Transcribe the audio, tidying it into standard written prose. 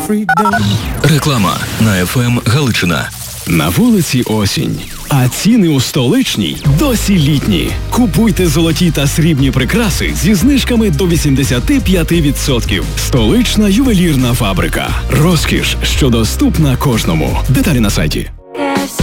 Реклама на ФМ Галичина. На вулиці осінь, а ціни у столичній досі літні. Купуйте золоті та срібні прикраси зі знижками до 85%. Столична ювелірна фабрика. Розкіш, що доступна кожному. Деталі на сайті.